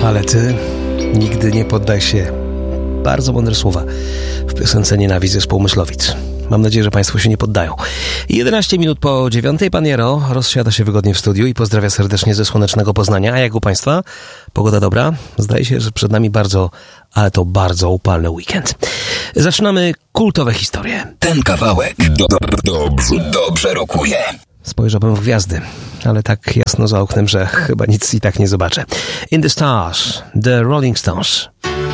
Ale ty nigdy nie poddaj się. Bardzo mądre słowa w piosence Nienawiść zespołu Myslowic. Mam nadzieję, że Państwo się nie poddają. 11 minut po 9:00 pan Jaro rozsiada się wygodnie w studiu i pozdrawia serdecznie ze słonecznego Poznania. A jak u Państwa? Pogoda dobra? Zdaje się, że przed nami bardzo, ale to bardzo upalny weekend. Zaczynamy kultowe historie. Ten kawałek dobrze rokuje. Spojrzałbym w gwiazdy, ale tak jasno za oknem, że chyba nic i tak nie zobaczę. In the Stars, The Rolling Stones.